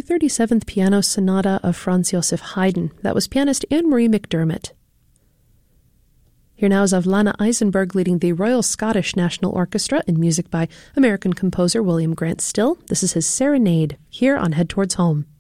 37th Piano Sonata of Franz Joseph Haydn. That was pianist Anne-Marie McDermott. Here now is Lana Eisenberg leading the Royal Scottish National Orchestra in music by American composer William Grant Still. This is his Serenade, here on Head Towards Home.